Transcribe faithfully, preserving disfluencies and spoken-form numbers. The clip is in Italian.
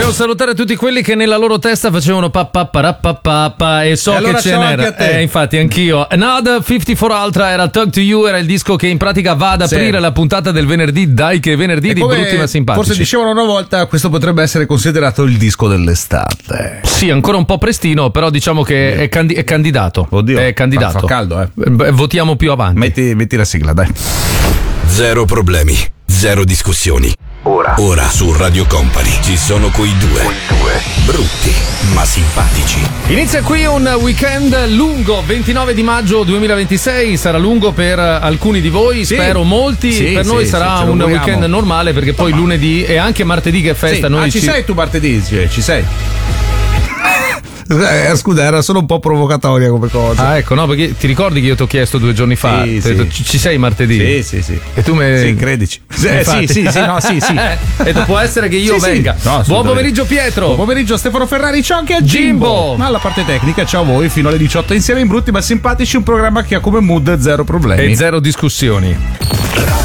Devo salutare tutti quelli che nella loro testa facevano pa pa pa pa pa pa e so e allora che ce n'era. Eh, infatti anch'io. Another cinquantaquattro Ultra era Talk to You, era il disco che in pratica va ad aprire sì. la puntata del venerdì. Dai che venerdì e di brutti ma simpatici. Forse dicevano una volta, questo potrebbe essere considerato il disco dell'estate. Sì, ancora un po' prestino, però diciamo che è, candi- è candidato. Oddio, è candidato. Fa, fa caldo, eh. Votiamo più avanti. Metti, metti la sigla, dai. Zero problemi, zero discussioni. Ora, Ora su Radio Company ci sono quei due, quei due brutti ma simpatici. Inizia qui un weekend lungo, ventinove di maggio duemilaventisei, sarà lungo per alcuni di voi, sì. spero molti, sì, per noi sì, sarà sì, un weekend normale perché poi ma... lunedì e anche martedì che è festa. Sì. Noi ah, ci ci... sei tu martedì? Ci sei? Eh, scusa, era solo un po' provocatoria come cosa. Ah, ecco, no, perché ti ricordi che io ti ho chiesto due giorni fa? Sì, sì. Detto, ci sei martedì? Sì, sì, sì. E tu mi. Sì, credici. Eh, sì, sì, sì, no, sì, sì. E detto, può essere che io sì, venga. Sì. No, buon pomeriggio, Pietro. Buon pomeriggio, Stefano Ferrari. Ciao anche a Jimbo. Ma alla parte tecnica, ciao a voi. Fino alle diciotto insieme in brutti ma simpatici. Un programma che ha come mood zero problemi e zero discussioni.